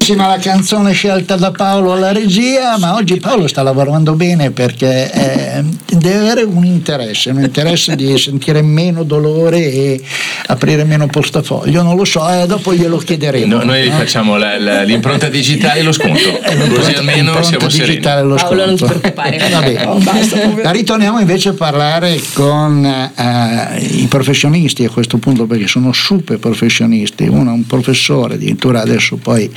bellissima la canzone scelta da Paolo alla regia, ma oggi Paolo sta lavorando bene perché deve avere un interesse di sentire meno dolore e aprire meno portafoglio, non lo so, dopo glielo chiederemo. Noi facciamo l'impronta digitale e lo sconto, così almeno siamo sereni. Paolo, non ti preoccupare. Vabbè. Ritorniamo invece a parlare con i professionisti a questo punto, perché sono super professionisti. Uno è un professore, addirittura adesso poi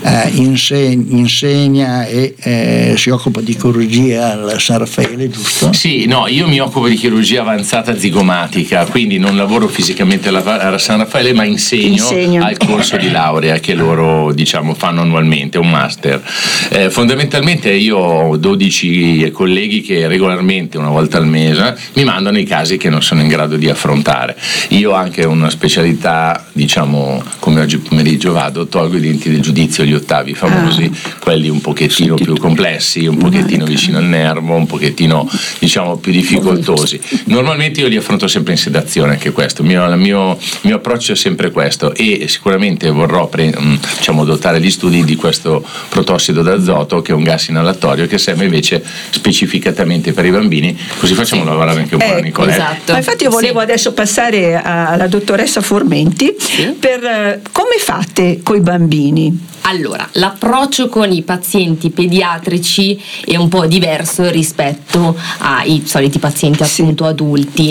insegna e si occupa di chirurgia al San Raffaele, giusto? Sì, no, io mi occupo di chirurgia avanzata zigomatica, quindi non lavoro fisicamente alla San Raffaele, ma insegno al corso di laurea che loro fanno annualmente, un master. Fondamentalmente io ho 12 colleghi che regolarmente, una volta al mese, mi mandano i casi che non sono in grado di affrontare. Io ho anche una specialità, come oggi pomeriggio tolgo i denti del giudizio, gli ottavi famosi, quelli un pochettino più complessi, un pochettino vicino al nervo, un pochettino più difficoltosi. Normalmente io li affronto sempre in sedazione, anche questo, il mio approccio è sempre questo, e sicuramente vorrò dotare gli studi di questo protossido d'azoto, che è un gas inalatorio che serve invece specificatamente per i bambini, così facciamo lavorare anche un po' la Nicoletta. Esatto. Ma infatti io volevo adesso passare alla dottoressa Formenti per come fate coi bambini. Allora, l'approccio con i pazienti pediatrici è un po' diverso rispetto ai soliti pazienti appunto adulti.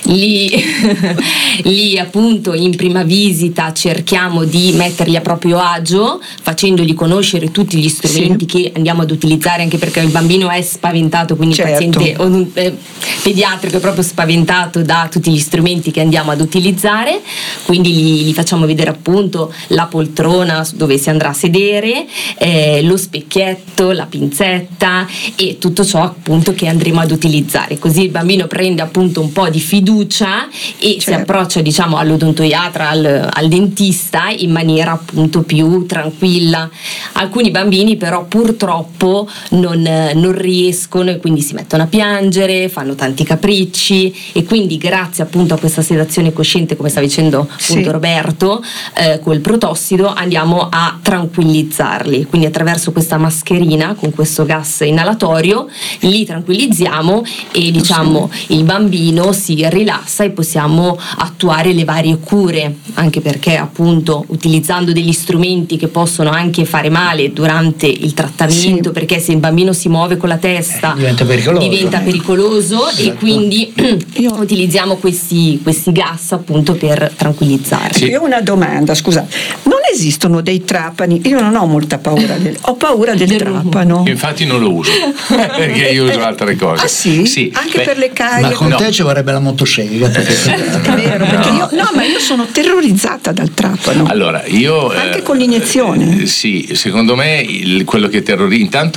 Lì appunto in prima visita cerchiamo di metterli a proprio agio, facendogli conoscere tutti gli strumenti che andiamo ad utilizzare, anche perché il bambino è spaventato, quindi il paziente pediatrico è proprio spaventato da tutti gli strumenti che andiamo ad utilizzare, quindi gli facciamo vedere appunto la poltrona dove si andrà a sedere, lo specchietto, la pinzetta e tutto ciò appunto che andremo ad utilizzare, così il bambino prende appunto un po' di fiducia e si approccia all'odontoiatra, al dentista in maniera appunto più tranquilla. Alcuni bambini però purtroppo non riescono e quindi si mettono a piangere, fanno tanti capricci, e quindi grazie appunto a questa sedazione cosciente, come sta dicendo appunto Roberto, col protossido andiamo a tranquillizzarli, quindi attraverso questa mascherina con questo gas inalatorio li tranquillizziamo e il bambino si rilassa e possiamo attuare le varie cure, anche perché appunto utilizzando degli strumenti che possono anche fare male durante il trattamento, perché se il bambino si muove con la testa diventa pericoloso e quindi utilizziamo questi gas appunto per tranquillizzarli. Io ho una domanda, scusa, non esistono dei trapani? Io non ho molta paura ho paura del trapano. Infatti non lo uso perché io uso altre cose. Ah sì? Anche per le carie. Ma con te ci vorrebbe la motosega. È vero, perché io sono terrorizzata dal trapano. Allora, io anche con l'iniezione. sì, secondo me quello che terrorizza, intanto